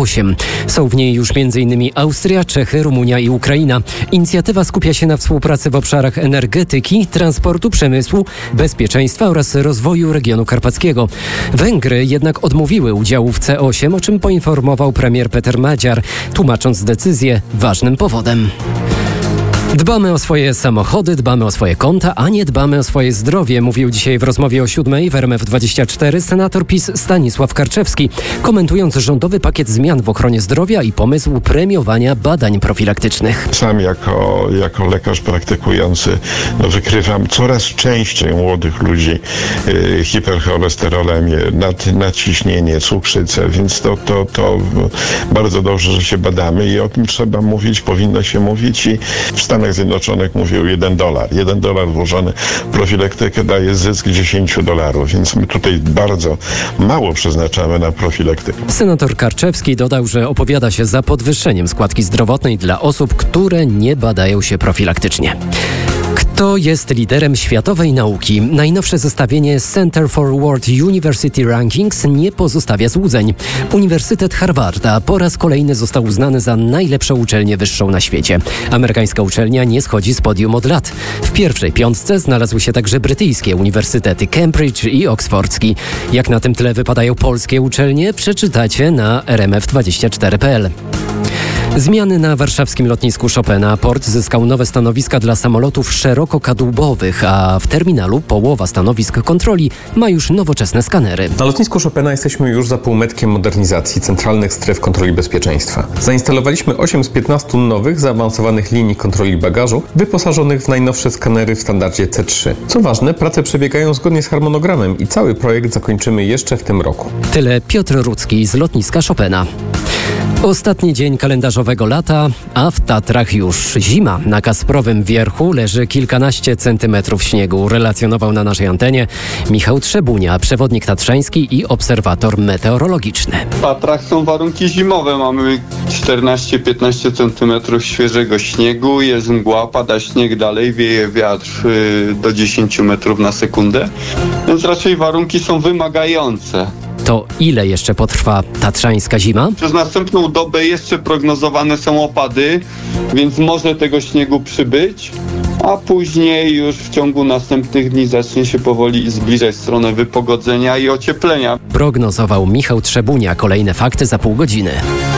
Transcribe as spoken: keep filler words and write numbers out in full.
osiem. Są w niej już m.in. Austria, Czechy, Rumunia i Ukraina. Inicjatywa skupia się na współpracy w obszarach energetyki, transportu, przemysłu, bezpieczeństwa oraz rozwoju regionu karpackiego. Węgry jednak odmówiły udziału w C osiem, o czym poinformował premier Peter Madziar, tłumacząc decyzję ważnym powodem. Dbamy o swoje samochody, dbamy o swoje konta, a nie dbamy o swoje zdrowie, mówił dzisiaj w rozmowie o siódmej w R M F dwadzieścia cztery senator PiS Stanisław Karczewski, komentując rządowy pakiet zmian w ochronie zdrowia i pomysł premiowania badań profilaktycznych. Sam jako, jako lekarz praktykujący no, wykrywam coraz częściej u młodych ludzi yy, hipercholesterolemię, nad, nadciśnienie, cukrzycę, więc to, to, to bardzo dobrze, że się badamy i o tym trzeba mówić, powinno się mówić i w Stanach Zjednoczonych mówił jeden dolar. Jeden dolar włożony w profilaktykę daje zysk dziesięć dolarów, więc my tutaj bardzo mało przeznaczamy na profilaktykę. Senator Karczewski dodał, że opowiada się za podwyższeniem składki zdrowotnej dla osób, które nie badają się profilaktycznie. Kto jest liderem światowej nauki? Najnowsze zestawienie Center for World University Rankings nie pozostawia złudzeń. Uniwersytet Harvarda po raz kolejny został uznany za najlepszą uczelnię wyższą na świecie. Amerykańska uczelnia nie schodzi z podium od lat. W pierwszej piątce znalazły się także brytyjskie uniwersytety Cambridge i Oksfordzki. Jak na tym tle wypadają polskie uczelnie, przeczytacie na r m f dwadzieścia cztery kropka p l. Zmiany na warszawskim lotnisku Chopina. Port zyskał nowe stanowiska dla samolotów szerokokadłubowych, a w terminalu połowa stanowisk kontroli ma już nowoczesne skanery. Na lotnisku Chopina jesteśmy już za półmetkiem modernizacji centralnych stref kontroli bezpieczeństwa. Zainstalowaliśmy osiem z piętnastu nowych, zaawansowanych linii kontroli bagażu, wyposażonych w najnowsze skanery w standardzie C trzy. Co ważne, prace przebiegają zgodnie z harmonogramem i cały projekt zakończymy jeszcze w tym roku. Tyle Piotr Rudzki z lotniska Chopina. Ostatni dzień kalendarzowego lata, a w Tatrach już zima. Na Kasprowym Wierchu leży kilkanaście centymetrów śniegu. Relacjonował na naszej antenie Michał Trzebunia, przewodnik tatrzański i obserwator meteorologiczny. W Tatrach są warunki zimowe. Mamy czternaście piętnaście centymetrów świeżego śniegu, jest mgła, pada śnieg dalej, wieje wiatr do dziesięć metrów na sekundę. Więc raczej warunki są wymagające. To ile jeszcze potrwa tatrzańska zima? Przez następną dobę jeszcze prognozowane są opady, więc może tego śniegu przybyć, a później już w ciągu następnych dni zacznie się powoli zbliżać stronę wypogodzenia i ocieplenia. Prognozował Michał Trzebunia. Kolejne fakty za pół godziny.